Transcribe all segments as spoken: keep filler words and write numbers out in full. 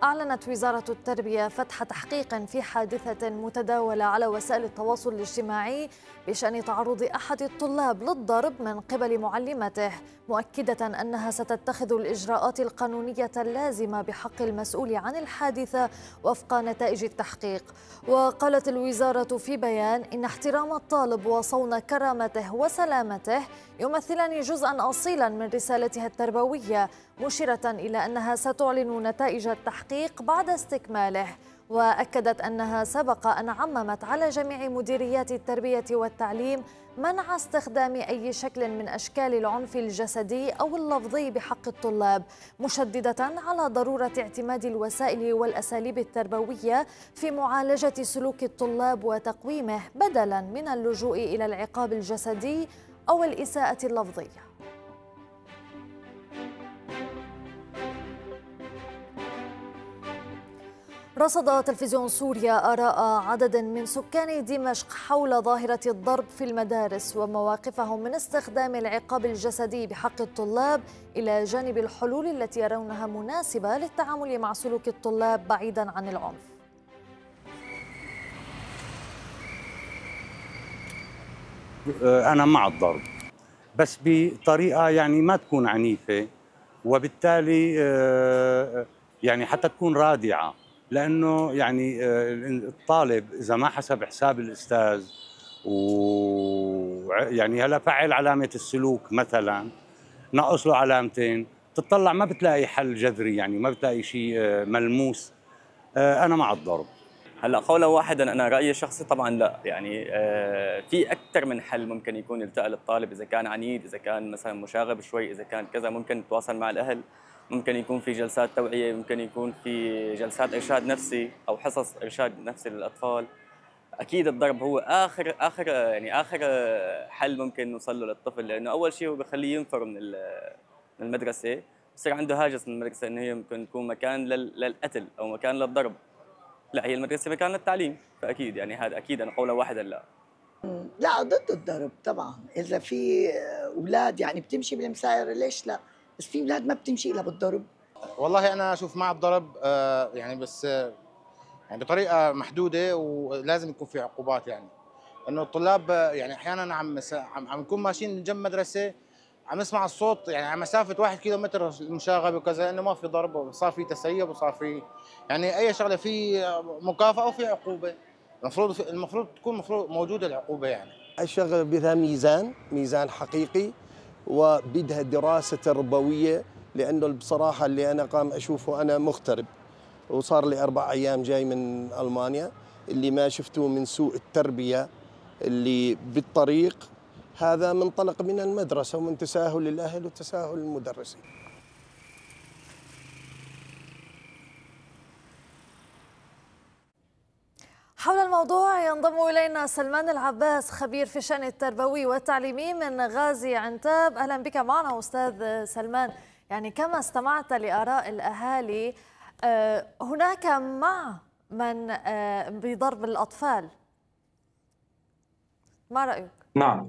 أعلنت وزارة التربية فتح تحقيق في حادثة متداولة على وسائل التواصل الاجتماعي بشأن تعرض أحد الطلاب للضرب من قبل معلمته، مؤكدة أنها ستتخذ الإجراءات القانونية اللازمة بحق المسؤول عن الحادثة وفق نتائج التحقيق. وقالت الوزارة في بيان إن احترام الطالب وصون كرامته وسلامته يمثلان جزءا أصيلا من رسالتها التربوية، مشيرة إلى أنها ستعلن نتائج التحقيق بعد استكماله. وأكدت أنها سبق أن عممت على جميع مديريات التربية والتعليم منع استخدام أي شكل من أشكال العنف الجسدي أو اللفظي بحق الطلاب، مشددة على ضرورة اعتماد الوسائل والأساليب التربوية في معالجة سلوك الطلاب وتقويمه بدلا من اللجوء إلى العقاب الجسدي أو الإساءة اللفظية. رصد تلفزيون سوريا آراء عدد من سكان دمشق حول ظاهرة الضرب في المدارس ومواقفهم من استخدام العقاب الجسدي بحق الطلاب إلى جانب الحلول التي يرونها مناسبة للتعامل مع سلوك الطلاب بعيدا عن العنف. أنا مع الضرب، بس بطريقة يعني ما تكون عنيفة، وبالتالي يعني حتى تكون رادعة، لأنه يعني الطالب إذا ما حسب حساب الأستاذ ويعني هلا فعل علامة السلوك مثلا، نقص له علامتين، تطلع ما بتلاقي حل جذري، يعني ما بتلاقي شيء ملموس. أنا مع الضرب. هلا قولا واحدا انا رايي الشخصي طبعا لا، يعني آه في اكثر من حل ممكن يكون يلتقى للطالب، اذا كان عنيد، اذا كان مثلا مشاغب شوي، اذا كان كذا ممكن يتواصل مع الاهل، ممكن يكون في جلسات توعيه، ممكن يكون في جلسات ارشاد نفسي او حصص ارشاد نفسي للاطفال. اكيد الضرب هو اخر اخر يعني اخر حل ممكن نوصل له للطفل، لانه اول شيء هو بخليه ينفر من من المدرسه، بصير عنده هاجس من المدرسه انه هي ممكن تكون مكان للقتل او مكان للضرب. لا، هي المدرسة مكان للتعليم، فأكيد يعني هذا أكيد أنا قولا واحدا لا. لا، ضد الضرب طبعا، إذا في أولاد يعني بتمشي بالمسايرة ليش لا، بس في أولاد ما بتمشي إلا بالضرب. والله أنا أشوف مع الضرب آه يعني، بس آه يعني بطريقة محدودة، ولازم يكون في عقوبات، يعني إنه الطلاب آه يعني أحيانا عم عم عم نكون ماشيين جنب مدرسة، عم نسمع الصوت يعني على مسافة واحد كيلو متر المشاغبة وكذا، إنه ما في ضرب وصار في تسيب وصار في يعني أي شغلة، في مكافأة وفي عقوبة. المفروض المفروض تكون المفروض موجودة العقوبة. يعني الشغلة بدها ميزان ميزان حقيقي، وبدها دراسة تربوية، لأنه بصراحة اللي أنا قام أشوفه، أنا مغترب وصار لي أربع أيام جاي من ألمانيا، اللي ما شفته من سوء التربية اللي بالطريق هذا منطلق من المدرسة ومن تساهل الأهل وتساهل المدرسين. حول الموضوع ينضم إلينا سلمان العباس، خبير في الشأن التربوي والتعليمي من غازي عنتاب. أهلا بك معنا أستاذ سلمان. يعني كما استمعت لآراء الأهالي، هناك مع من بضرب الأطفال، ما رأيك؟ نعم،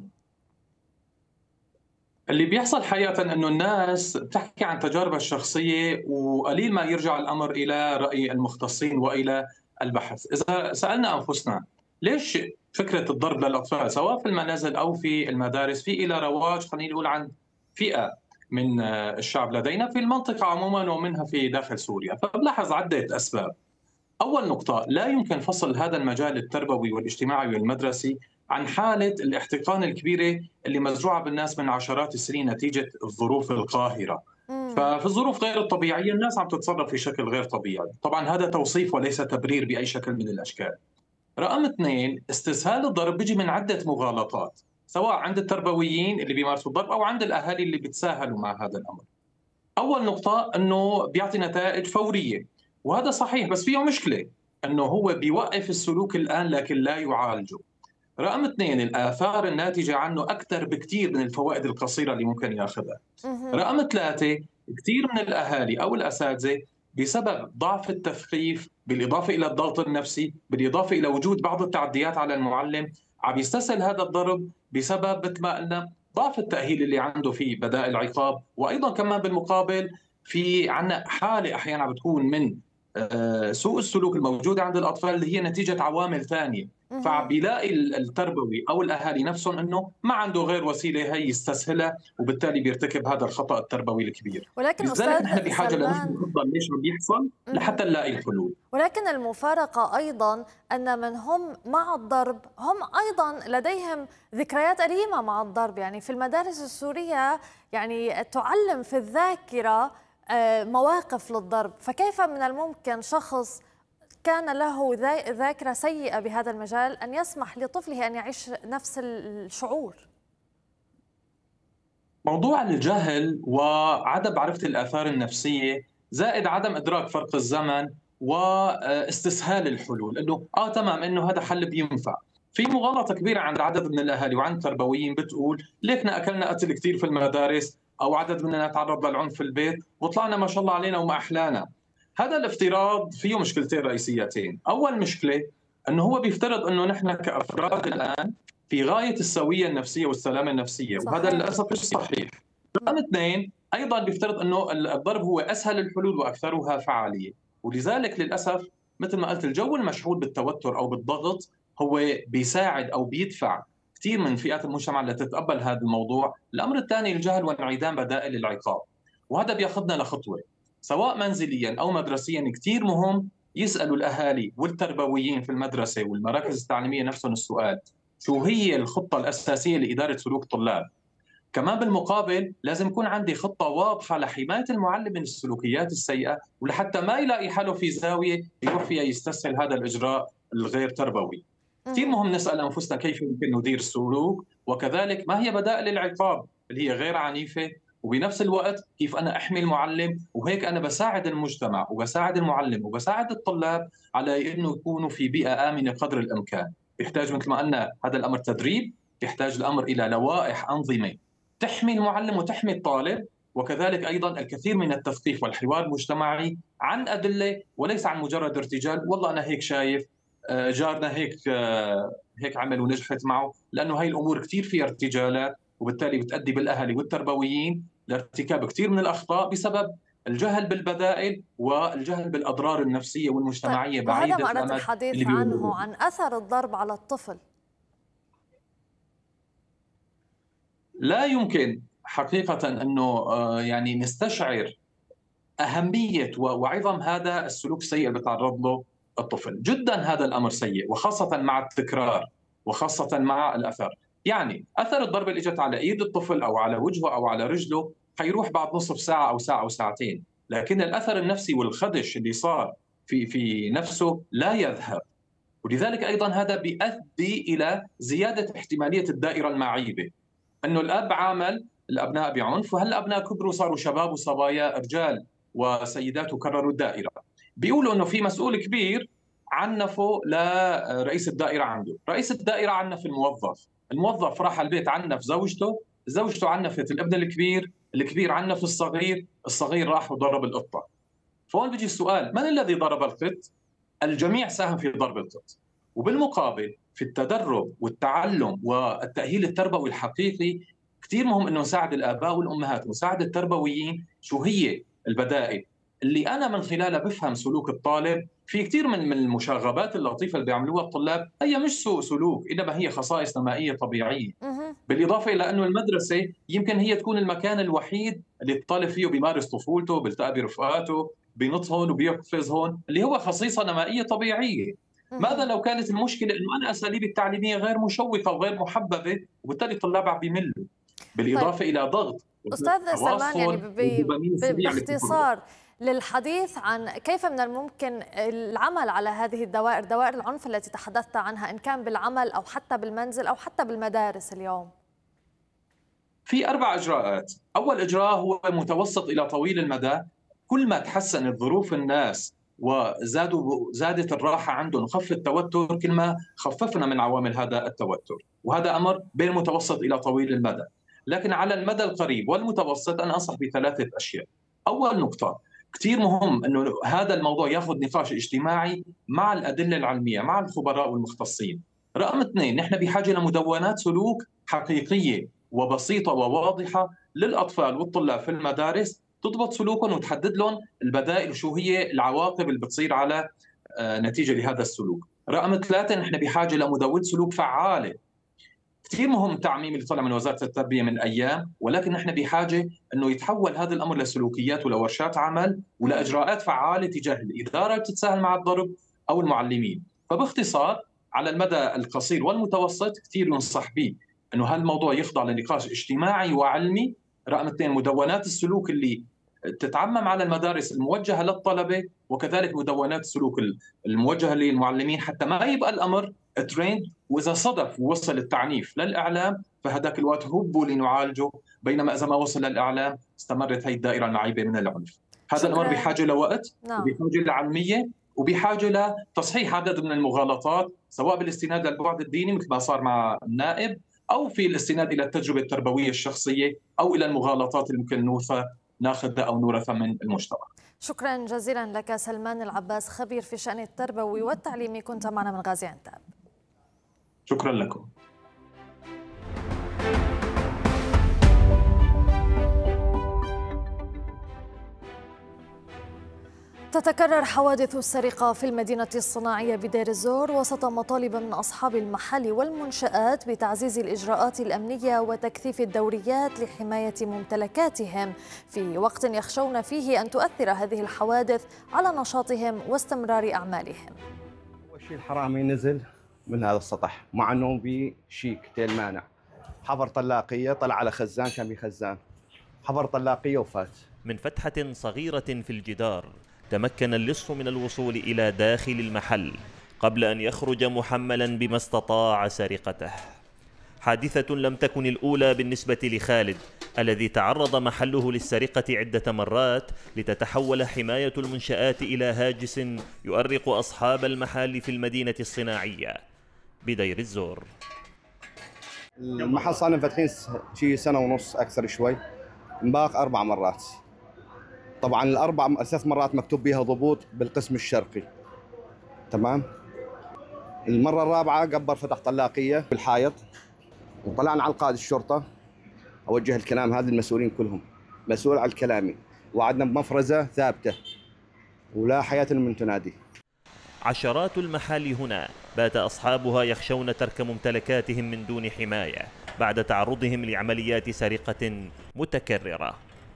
اللي بيحصل حقيقة أنه الناس بتحكي عن تجاربها الشخصية، وقليل ما يرجع الأمر إلى رأي المختصين وإلى البحث. إذا سألنا أنفسنا ليش فكرة الضرب للأطفال سواء في المنازل أو في المدارس في إلى رواج، خلينا نقول عن فئة من الشعب لدينا في المنطقة عموما ومنها في داخل سوريا، فبلاحظ عدة أسباب. أول نقطة، لا يمكن فصل هذا المجال التربوي والاجتماعي والمدرسي عن حالة الاحتقان الكبيرة اللي مزروعة بالناس من عشرات السنين نتيجة الظروف القاهرة. ففي الظروف غير الطبيعية الناس عم تتصرف في شكل غير طبيعي، طبعا هذا توصيف وليس تبرير بأي شكل من الأشكال. رقم اثنين، استسهال الضرب بيجي من عدة مغالطات، سواء عند التربويين اللي بيمارسوا الضرب أو عند الأهالي اللي بيتساهلوا مع هذا الأمر. أول نقطة أنه بيعطي نتائج فورية، وهذا صحيح، بس فيه مشكلة أنه هو بيوقف السلوك الآن لكن لا يعالجه. رقم اثنين، الآثار الناتجة عنه أكثر بكثير من الفوائد القصيرة اللي ممكن ياخذها. رقم ثلاثة، كثير من الأهالي أو الأساتذة بسبب ضعف التثقيف بالإضافة إلى الضغط النفسي بالإضافة إلى وجود بعض التعديات على المعلم عم يستسهل هذا الضرب بسبب مثل ما قلنا ضعف التأهيل اللي عنده في بدائل عقاب، وأيضا كمان بالمقابل في عنا حالة أحيانا بتكون من سوء السلوك الموجودة عند الأطفال اللي هي نتيجة عوامل ثانية. فبيلاقي التربوي أو الأهالي نفسهم أنه ما عنده غير وسيلة هي يستسهلها، وبالتالي بيرتكب هذا الخطأ التربوي الكبير. ولكن لذلك نحن أستاذ بحاجة سلمان، لنفهم ليش عم بيحصل لحتى نلاقي الحلول. ولكن المفارقة أيضا أن من هم مع الضرب هم أيضا لديهم ذكريات أليمة مع الضرب. يعني في المدارس السورية يعني تعلم في الذاكرة مواقف للضرب، فكيف من الممكن شخص كان له ذاكرة سيئة بهذا المجال أن يسمح لطفله أن يعيش نفس الشعور؟ موضوع الجهل وعدم معرفة الآثار النفسية زائد عدم إدراك فرق الزمن واستسهال الحلول، انه اه تمام انه هذا حل بينفع. في مغالطه كبيره عند عدد من الاهالي وعند التربويين بتقول ليكنا اكلنا قتل كثير في المدارس او عدد مننا تعرض للعنف في البيت وطلعنا ما شاء الله علينا وما احلانا. هذا الافتراض فيه مشكلتين رئيسيتين. اول مشكله انه هو بيفترض انه نحن كافراد الان في غايه السويه النفسيه والسلامه النفسيه، صحيح. وهذا للاسف مش صحيح. رقم اثنين، ايضا بيفترض انه الضرب هو اسهل الحلول واكثرها فعاليه، ولذلك للأسف مثل ما قلت الجو المشحون بالتوتر أو بالضغط هو بيساعد أو بيدفع كثير من فئات المجتمع لتتقبل هذا الموضوع. الأمر الثاني الجهل وانعدام بدائل العقاب، وهذا بياخذنا لخطوة سواء منزليا أو مدرسيا. كثير مهم يسألوا الأهالي والتربويين في المدرسة والمراكز التعليمية نفسهم السؤال: شو هي الخطة الأساسية لإدارة سلوك الطلاب؟ كمان بالمقابل لازم يكون عندي خطة واضحة لحماية المعلم من السلوكيات السيئة، ولحتى ما يلاقي حاله في زاوية يروح فيها يستسهل هذا الإجراء الغير تربوي. كثير مهم نسأل أنفسنا كيف يمكن ندير السلوك، وكذلك ما هي بدائل العقاب اللي هي غير عنيفة، وبنفس الوقت كيف أنا أحمي المعلم، وهيك أنا بساعد المجتمع وبساعد المعلم وبساعد الطلاب على أنه يكونوا في بيئة آمنة قدر الإمكان. يحتاج مثل ما قلنا هذا الأمر تدريب، يحتاج الأمر إلى لوائح أنظمة تحمي المعلم وتحمي الطالب، وكذلك أيضا الكثير من التثقيف والحوار المجتمعي عن أدلة وليس عن مجرد ارتجال والله أنا هيك شايف جارنا هيك هيك عمل ونجحت معه، لأنه هاي الأمور كثير فيها ارتجالات وبالتالي بتؤدي بالأهالي والتربويين لارتكاب كثير من الأخطاء بسبب الجهل بالبدائل والجهل بالأضرار النفسية والمجتمعية طيب، بعيدة وهذا ما أردت الحديث عنه عن أثر الضرب على الطفل. لا يمكن حقيقة أنه يعني نستشعر أهمية وعظم هذا السلوك السيء اللي بيتعرض له الطفل. جدا هذا الأمر سيء، وخاصة مع التكرار وخاصة مع الأثر. يعني أثر الضرب اللي اجت على إيد الطفل أو على وجهه أو على رجله حيروح بعد نصف ساعة أو ساعة أو ساعتين، لكن الأثر النفسي والخدش اللي صار في في نفسه لا يذهب. ولذلك أيضا هذا بيؤدي إلى زيادة احتمالية الدائرة المعيبة، انه الاب عامل الابناء بعنف، وهلا الابناء كبروا صاروا شباب وصبايا، رجال وسيدات، وكرروا الدائره. بيقولوا انه في مسؤول كبير عنفه لرئيس الدائره عنده، رئيس الدائره عنف الموظف، الموظف راح البيت عنف زوجته، زوجته عنفت الابن الكبير، الكبير عنف الصغير، الصغير راح وضرب القطه. فهون بيجي السؤال: من الذي ضرب القط؟ الجميع ساهم في ضرب القط. وبالمقابل في التدرب والتعلم والتأهيل التربوي الحقيقي كثير مهم انه نساعد الآباء والأمهات ونساعد التربويين شو هي البدائل اللي أنا من خلالها بفهم سلوك الطالب. في كثير من المشاغبات اللطيفة اللي بيعملوها الطلاب هي مش سوء سلوك، إنما هي خصائص نمائية طبيعية. بالإضافة إلى أنه المدرسة يمكن هي تكون المكان الوحيد اللي الطالب فيه بيمارس طفولته، بيلتقى برفقاته، بينط هون وبيقفز هون، اللي هو خصيصة نمائية طبيعية. ماذا لو كانت المشكلة أنه أنا أساليبي التعليمية غير مشوقة وغير محببة، وبالتالي الطلاب عم بيملوا، بالإضافة طيب. إلى ضغط. أستاذ سلمان، يعني باختصار للحديث عن كيف من الممكن العمل على هذه الدوائر، دوائر العنف التي تحدثت عنها، إن كان بالعمل أو حتى بالمنزل أو حتى بالمدارس اليوم. في أربع إجراءات. أول إجراء هو متوسط إلى طويل المدى. كل ما تحسنت ظروف الناس وزادوا زادت الراحة عندهم وخف التوتر، كل ما خففنا من عوامل هذا التوتر، وهذا أمر بين متوسط إلى طويل المدى. لكن على المدى القريب والمتوسط أنا أنصح بثلاثة أشياء. أول نقطة، كثير مهم أنه هذا الموضوع يأخذ نقاش اجتماعي مع الأدلة العلمية مع الخبراء والمختصين. رقم اثنين، نحن بحاجة لمدونات سلوك حقيقية وبسيطة وواضحة للأطفال والطلاب في المدارس تضبط سلوكهم وتحدد لهم البدائل وشو هي العواقب اللي بتصير على نتيجه لهذا السلوك. رقم ثلاثه، نحن بحاجه لمدونه سلوك فعاله. كثير مهم التعميم اللي طلع من وزاره التربيه من ايام، ولكن نحن بحاجه انه يتحول هذا الامر لسلوكيات ولورشات عمل ولاجراءات فعاله تجاه الاداره اللي بتتساهل مع الضرب او المعلمين. فباختصار على المدى القصير والمتوسط كثير ينصح به انه هالموضوع يخضع لنقاش اجتماعي وعلمي. رقم اثنين، مدونات السلوك اللي تتعمم على المدارس الموجهه للطلبه، وكذلك مدونات السلوك الموجهه للمعلمين، حتى ما يبقى الامر تريند، واذا صدف ووصل التعنيف للاعلام فهداك الوقت هبوا لنعالجه، بينما اذا ما وصل للاعلام استمرت هي الدائره المعيبه من العنف. هذا الامر بحاجه لوقت، نعم. وبحاجه لعلميه، وبحاجه لتصحيح عدد من المغالطات، سواء بالاستناد للبعد الديني مثل ما صار مع النائب، او في الاستناد الى التجربه التربويه الشخصيه، او الى المغالطات اللي ممكن نورثها ناخذها او نورثها من المجتمع. شكرا جزيلا لك سلمان العباس، خبير في شأن التربوي والتعليمي، كنت معنا من غازي عنتاب. شكرا لكم. تتكرر حوادث السرقة في المدينة الصناعية بدير الزور وسط مطالب من أصحاب المحال والمنشآت بتعزيز الإجراءات الأمنية وتكثيف الدوريات لحماية ممتلكاتهم، في وقت يخشون فيه أن تؤثر هذه الحوادث على نشاطهم واستمرار أعمالهم. أول شيء الحرامي نزل من هذا السطح مع أنه بشيك تيل مانع، حفر طلاقية، طلع على خزان كان بخزان، حفر طلاقية وفات. من فتحة صغيرة في الجدار تمكن اللص من الوصول إلى داخل المحل قبل أن يخرج محملا بما استطاع سرقته. حادثة لم تكن الأولى بالنسبة لخالد الذي تعرض محله للسرقة عدة مرات لتتحول حماية المنشآت إلى هاجس يؤرق أصحاب المحال في المدينة الصناعية بدير الزور. المحل صار فاتحين شيء سنة ونص أكثر شوي، انباق أربع مرات. طبعا الأربع ثلاث مرات مكتوب بها ضبوط بالقسم الشرقي، تمام. المرة الرابعة قبر فتح طلاقية بالحائط، وطلعنا على القائد الشرطة أوجه الكلام هذا المسؤولين كلهم، مسؤول على كلامي، وعدنا بمفرزة ثابتة ولا حياة من تنادي. عشرات المحال هنا بات أصحابها يخشون ترك ممتلكاتهم من دون حماية بعد تعرضهم لعمليات سرقة متكررة.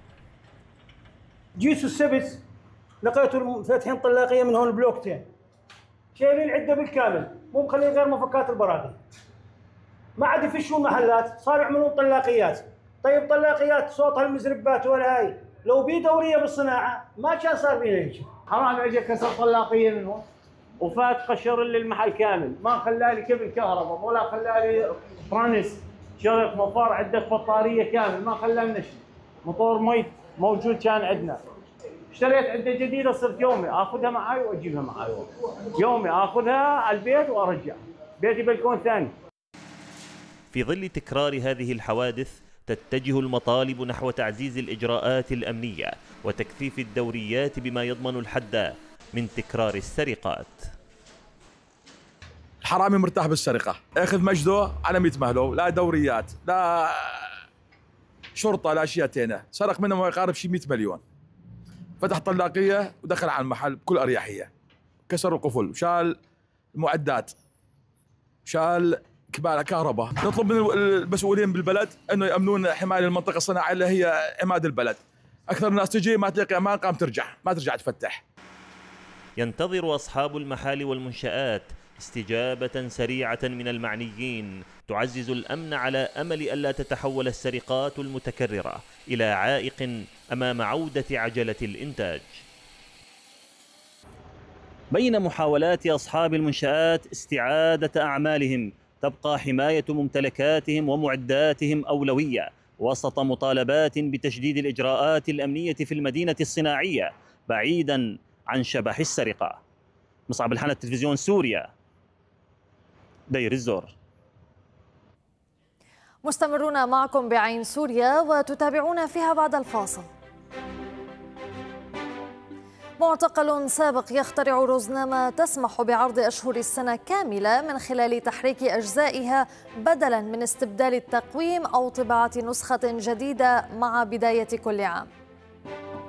جيت السبت لقيتوا فاتحين طلاقيه من هون بلوكتين، شايلين العده بالكامل، مو مخلين غير مفكات البراغي، ما عاد يفشوا المحلات، صاروا يعملون طلاقيات. طيب طلاقيات صوتها المزربات ولا هاي، لو بي دوريه بالصناعه ما كان صار بينا هيك. حرام اجى كسر طلاقيه من هون وفات قشر لي المحل كامل، ما خلالي كبل كهرباء ولا خلالي فرانس شرق مفار عده بطاريه كامل، ما خلالنا شيء. موتور مي موجود كان عندنا. اشتريت عده جديده، صرت يومي اخذها معي واجيبها معي، يومي اخذها على البيت وارجع بيتي بلكون ثاني. في ظل تكرار هذه الحوادث تتجه المطالب نحو تعزيز الإجراءات الأمنية وتكثيف الدوريات بما يضمن الحد من تكرار السرقات. الحرامي مرتاح بالسرقة، اخذ مجده على مية مهله، لا دوريات لا شرطة لا اشياء تانية، سرق منه ما يقارب شي مية مليون. فتح طلاقية ودخل على المحل بكل أريحية، كسر القفل وشال المعدات، شال كبار كهرباء. نطلب من المسؤولين بالبلد انه يامنون حمايه المنطقه الصناعيه اللي هي عماد البلد. اكثر الناس تجي ما تلاقي امان، قام ترجع ما ترجع تفتح. ينتظر اصحاب المحال والمنشآت استجابة سريعة من المعنيين تعزز الامن على امل الا تتحول السرقات المتكررة الى عائق امام عودة عجلة الانتاج. بين محاولات اصحاب المنشآت استعادة اعمالهم تبقى حماية ممتلكاتهم ومعداتهم أولوية وسط مطالبات بتشديد الإجراءات الأمنية في المدينة الصناعية بعيداً عن شبح السرقة. مصعب الحنة، تلفزيون سوريا، دير الزور. مستمرون معكم بعين سوريا وتتابعون فيها بعد الفاصل. معتقل سابق يخترع رزنامة تسمح بعرض أشهر السنة كاملة من خلال تحريك أجزائها بدلاً من استبدال التقويم أو طباعة نسخة جديدة مع بداية كل عام.